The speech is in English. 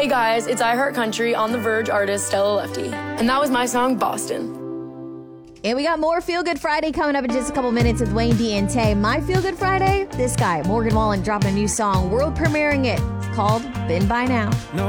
Hey guys, it's I Heart Country on The Verge artist Stella Lefty. And that was my song, Boston. And we got more Feel Good Friday coming up in just a couple minutes with Wayne D and Tay. My Feel Good Friday, this guy, Morgan Wallen, dropping a new song, world premiering it. It's called Been By Now. No,